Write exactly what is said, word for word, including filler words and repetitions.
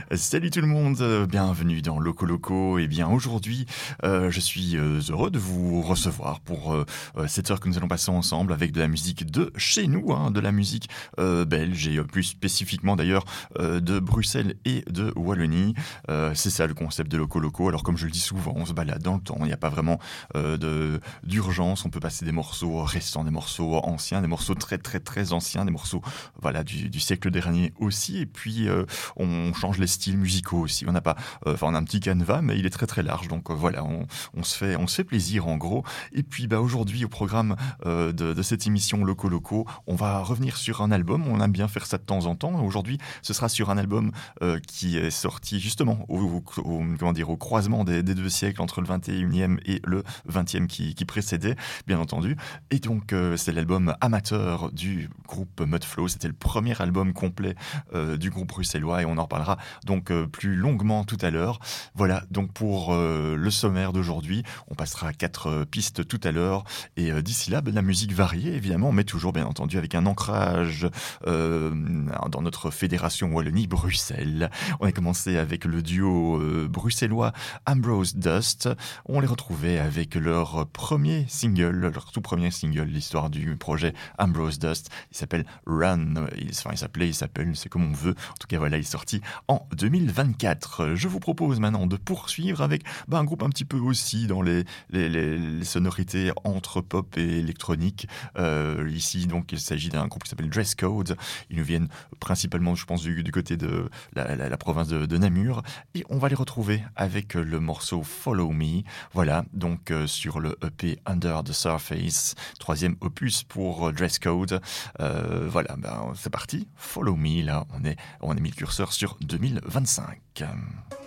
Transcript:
Salut tout le monde, euh, bienvenue dans Loco Loco. Et bien aujourd'hui, euh, je suis euh, heureux de vous recevoir pour euh, cette heure que nous allons passer ensemble avec de la musique de chez nous, hein, de la musique euh, belge et euh, plus spécifiquement d'ailleurs euh, de Bruxelles et de Wallonie. Euh, c'est ça le concept de Loco Loco. Alors comme je le dis souvent, on se balade dans le temps, il n'y a pas vraiment euh, de, d'urgence. On peut passer des morceaux récents, des morceaux anciens, des morceaux très très très anciens, des morceaux voilà du, du siècle dernier aussi. Et puis euh, on change les styles musicaux aussi. On n'a pas, enfin euh, on a un petit canevas, mais il est très très large. Donc euh, voilà, on, on se fait, on se fait plaisir en gros. Et puis bah aujourd'hui au programme euh, de, de cette émission Loco Loco, on va revenir sur un album. On aime bien faire ça de temps en temps. Aujourd'hui, ce sera sur un album euh, qui est sorti justement au, au, au, comment dire, au croisement des, des deux siècles entre le vingt et unième et le vingtième qui, qui précédait, bien entendu. Et donc euh, c'est l'album Amateur du groupe Mudflow. C'était le premier album complet euh, du groupe bruxellois et on en reparlera donc euh, plus longuement tout à l'heure. Voilà, donc pour euh, le sommaire d'aujourd'hui, on passera à quatre euh, pistes tout à l'heure et euh, d'ici là, ben, de la musique variée évidemment, mais toujours bien entendu avec un ancrage euh, dans notre fédération Wallonie-Bruxelles. On a commencé avec le duo euh, bruxellois Ambrose Dust. On les retrouvait avec leur premier single, leur tout premier single, l'histoire du projet Ambrose Dust. Il s'appelle Run, il, enfin il s'appelait, il s'appelle, c'est comme on veut. En tout cas voilà, il est sorti en deux mille vingt-quatre. Je vous propose maintenant de poursuivre avec bah, un groupe un petit peu aussi dans les, les, les, les sonorités entre pop et électronique. Euh, ici donc il s'agit d'un groupe qui s'appelle Dress Code. Ils nous viennent principalement, je pense, du, du côté de la, la, la province de, de Namur. Et on va les retrouver avec le morceau Follow Me. Voilà, donc euh, sur le E P Under the Surface, troisième opus pour Dress Code. Euh, voilà, ben, c'est parti. Follow Me, là, on, est, on a mis le curseur sur deux mille vingt-cinq.